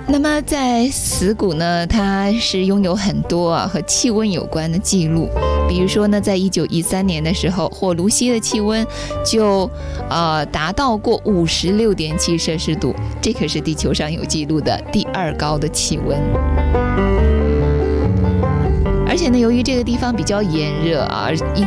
那么在死谷呢，它是拥有很多和气温有关的记录，比如说呢，在1913年的时候，火炉溪的气温就达到过56.7摄氏度，这可是地球上有记录的第2高的气温。而且呢，由于这个地方比较炎热因